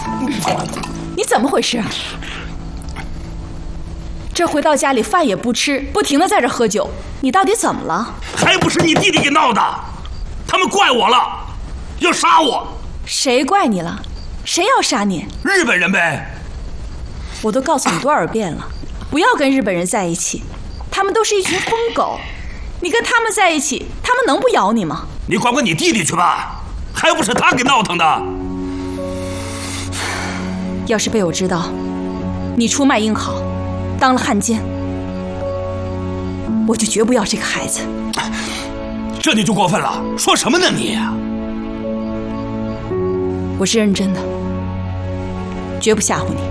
你怎么回事啊？这回到家里饭也不吃，不停地在这喝酒，你到底怎么了？ 还不是你弟弟给闹的，他们怪我了，要杀我。 谁怪你了？谁要杀你？ 日本人呗。 我都告诉你多少遍了，不要跟日本人在一起，他们都是一群疯狗。你跟他们在一起，他们能不咬你吗？ 你管管你弟弟去吧，还不是他给闹腾的。 要是被我知道你出卖英豪，当了汉奸，我就绝不要这个孩子。 这你就过分了，说什么呢你？ 我是认真的，绝不吓唬你。